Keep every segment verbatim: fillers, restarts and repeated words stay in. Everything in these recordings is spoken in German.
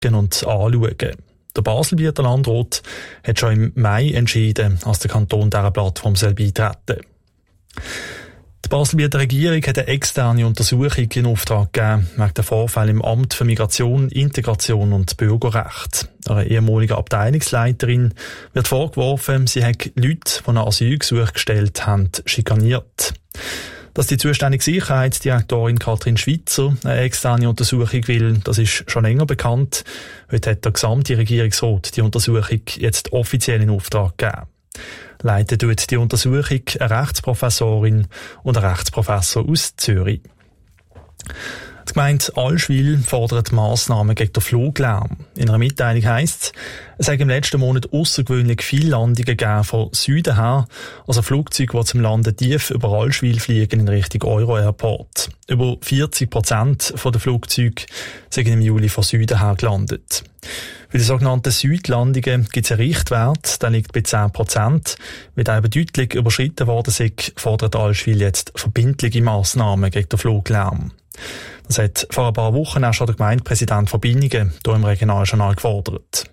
checken und anschauen. Der Baselbieter Landrat hat schon im Mai entschieden, dass der Kanton dieser Plattform beitreten soll. Die Baselbieter Regierung hat eine externe Untersuchung in Auftrag gegeben wegen der Vorfälle im Amt für Migration, Integration und Bürgerrecht. Einer ehemaligen Abteilungsleiterin wird vorgeworfen, sie hat Leute, die ein Asylgesuch gestellt haben, schikaniert. Dass die zuständige Sicherheitsdirektorin Kathrin Schweizer eine externe Untersuchung will, das ist schon länger bekannt. Heute hat der gesamte Regierungsrat die Untersuchung jetzt offiziell in Auftrag gegeben. Leiten tut die Untersuchung eine Rechtsprofessorin und ein Rechtsprofessor aus Zürich. Die Gemeinde Allschwil fordert Massnahmen gegen den Fluglärm. In einer Mitteilung heisst es, es hat im letzten Monat aussergewöhnlich viele Landungen gegeben von Süden her, also Flugzeuge, die zum Landen tief über Allschwil fliegen in Richtung Euro-Airport. Über vierzig Prozent der Flugzeuge sind im Juli von Süden her gelandet. Für die sogenannten Südlandungen gibt es einen Richtwert, der liegt bei zehn Prozent. Weil der eben deutlich überschritten worden ist, fordert Allschwil jetzt verbindliche Massnahmen gegen den Fluglärm. Das hat vor ein paar Wochen auch schon der Gemeindepräsident von Binningen hier im Regionaljournal gefordert.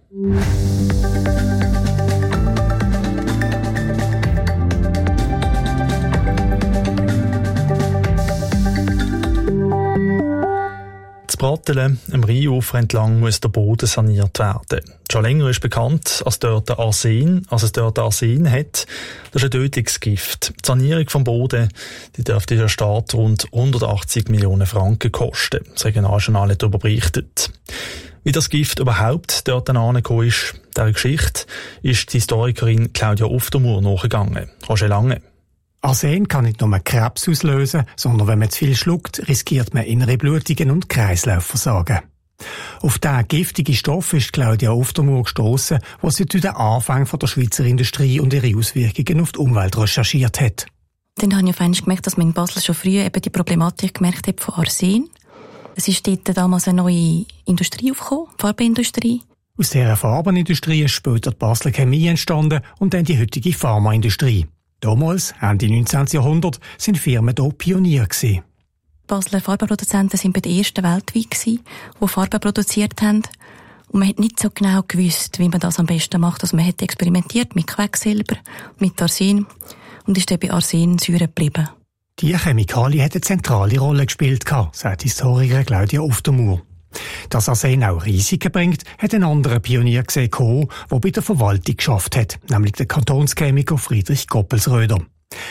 In Brattelen, am Rheinufer entlang, muss der Boden saniert werden. Schon länger ist bekannt, dass dort Arsen, also es dort Arsen hat. Das ist ein tödliches Gift. Die Sanierung vom Boden, die dürfte der Staat rund hundertachtzig Millionen Franken kosten. Das Regionaljournal hat darüber berichtet. Wie das Gift überhaupt dort angekommen ist, dieser Geschichte, ist die Historikerin Claudia Uftermuhr nachgegangen. Roger Lange. Arsen kann nicht nur Krebs auslösen, sondern wenn man zu viel schluckt, riskiert man innere Blutungen und Kreislaufversagen. Auf diesen giftigen Stoff ist Claudia Uftermuhr gestossen, wo sie zu den Anfängen der Schweizer Industrie und ihre Auswirkungen auf die Umwelt recherchiert hat. Dann habe ich auf einmal gemerkt, dass man in Basel schon früh eben die Problematik gemerkt hat von Arsen. Es ist dort damals eine neue Industrie aufgekommen, Farbenindustrie. Aus dieser Farbenindustrie ist später die Basler Chemie entstanden und dann die heutige Pharmaindustrie. Damals, Ende neunzehnten Jahrhundert, sind Firmen hier Pionier gewesen. Basler Farbenproduzenten waren bei den ersten weltweit gewesen, die Farben produziert haben. Und man hat nicht so genau gewusst, wie man das am besten macht. Also man hat experimentiert mit Quecksilber, mit Arsen und ist dann bei Arsensäure geblieben. Diese Chemikalie hat eine zentrale Rolle gespielt, sagt die Historikerin Claudia Uftermuhr. Dass Arsen auch Risiken bringt, hat ein anderer Pionier gesehen, der bei der Verwaltung geschafft hat, nämlich der Kantonschemiker Friedrich Goppelsröder.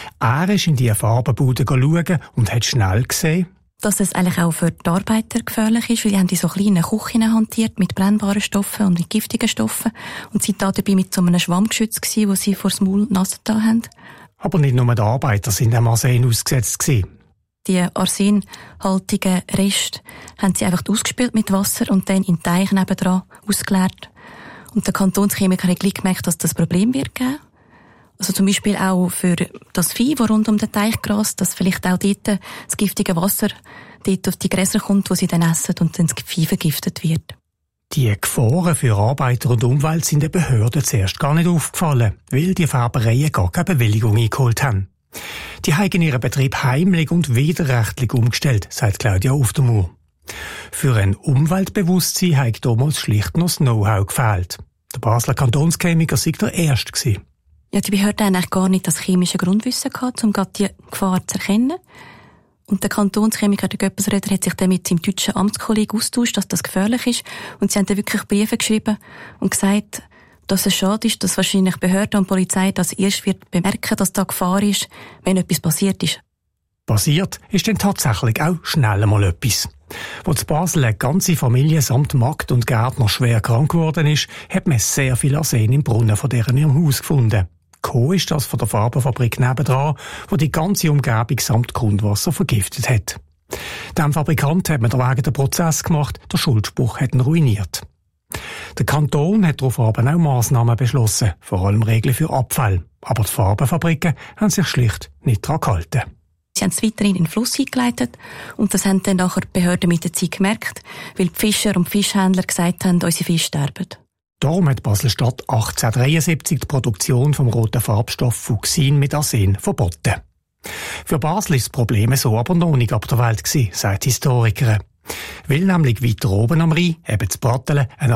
Er ist in die Farbenbude schauen und hat schnell gesehen, dass es eigentlich auch für die Arbeiter gefährlich ist, weil die haben die so kleinen Küchen hantiert mit brennbaren Stoffen und mit giftigen Stoffen und sie waren dabei mit so einem Schwamm geschützt, den sie vor das Maul nass getan haben. Aber nicht nur die Arbeiter sind dem Arsen ausgesetzt gewesen. Die arsenhaltigen Reste haben sie einfach ausgespült mit Wasser und dann in den Teich nebendran ausgeleert. Und der Kantonschemiker hat gleich gemerkt, dass das Problem wird geben. Also zum Beispiel auch für das Vieh, das rund um den Teich grast, dass vielleicht auch dort das giftige Wasser dort auf die Gräser kommt, wo sie dann essen und dann das Vieh vergiftet wird. Die Gefahren für Arbeiter und Umwelt sind den Behörden zuerst gar nicht aufgefallen, weil die Färbereien gar keine Bewilligung eingeholt haben. Die haben ihren Betrieb heimlich und widerrechtlich umgestellt, sagt Claudia Uftermuhr. Für ein Umweltbewusstsein hat damals schlicht noch das Know-how gefehlt. Der Basler Kantonschemiker sei der Erste gewesen. Ja, die Behörden haben eigentlich gar nicht das chemische Grundwissen gehabt, um die Gefahr zu erkennen. Und der Kantonschemiker, der Goppelsröder, hat sich dann mit seinem deutschen Amtskollegen austauscht, dass das gefährlich ist. Und sie haben dann wirklich Briefe geschrieben und gesagt, dass es schade ist, dass wahrscheinlich Behörden und Polizei das erst wird bemerken, dass da Gefahr ist, wenn etwas passiert ist. Passiert ist dann tatsächlich auch schnell einmal etwas. Als in Basel eine ganze Familie samt Magd und Gärtner schwer krank geworden ist, hat man sehr viel Arsen im Brunnen von deren ihrem Haus gefunden. Co ist das von der Farbenfabrik nebendran, wo die ganze Umgebung samt Grundwasser vergiftet hat. Dem Fabrikant hat man wegen den Prozess gemacht, der Schuldspruch hat ihn ruiniert. Der Kanton hat darauf aber auch Massnahmen beschlossen, vor allem Regeln für Abfall. Aber die Farbenfabriken haben sich schlicht nicht daran gehalten. Sie haben es weiterhin in den Fluss eingeleitet und das haben dann nachher die Behörden mit der Zeit gemerkt, weil die Fischer und Fischhändler gesagt haben, unsere Fische sterben. Darum hat Basel-Stadt achtzehnhundertdreiundsiebzig die Produktion vom roten Farbstoff Fuchsin mit Arsen verboten. Für Basel ist das Problem so aber noch nicht ab der Welt gewesen, sagt die Historikerin. Weil nämlich weiter oben am Rhein, eben zu Brattelen, eine